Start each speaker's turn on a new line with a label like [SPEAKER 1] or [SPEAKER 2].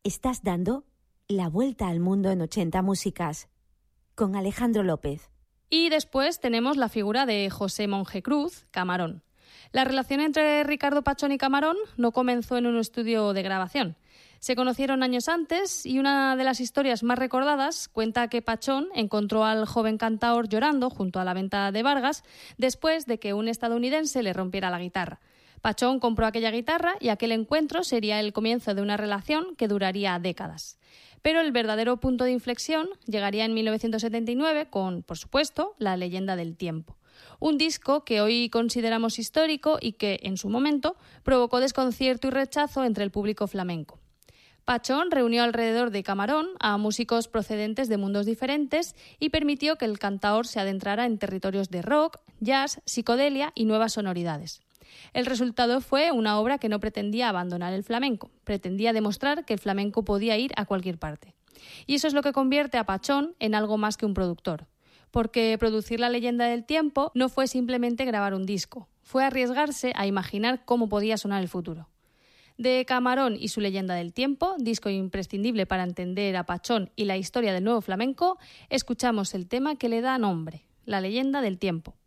[SPEAKER 1] Estás dando la vuelta al mundo en 80 músicas, con Alejandro López.
[SPEAKER 2] Y después tenemos la figura de José Monje Cruz, Camarón. La relación entre Ricardo Pachón y Camarón no comenzó en un estudio de grabación. Se conocieron años antes y una de las historias más recordadas cuenta que Pachón encontró al joven cantaor llorando junto a la venta de Vargas después de que un estadounidense le rompiera la guitarra. Pachón compró aquella guitarra y aquel encuentro sería el comienzo de una relación que duraría décadas. Pero el verdadero punto de inflexión llegaría en 1979 con, por supuesto, La leyenda del tiempo. Un disco que hoy consideramos histórico y que, en su momento, provocó desconcierto y rechazo entre el público flamenco. Pachón reunió alrededor de Camarón a músicos procedentes de mundos diferentes y permitió que el cantaor se adentrara en territorios de rock, jazz, psicodelia y nuevas sonoridades. El resultado fue una obra que no pretendía abandonar el flamenco, pretendía demostrar que el flamenco podía ir a cualquier parte. Y eso es lo que convierte a Pachón en algo más que un productor. Porque producir La leyenda del tiempo no fue simplemente grabar un disco, fue arriesgarse a imaginar cómo podía sonar el futuro. De Camarón y su leyenda del tiempo, disco imprescindible para entender a Pachón y la historia del nuevo flamenco, escuchamos el tema que le da nombre, La leyenda del tiempo.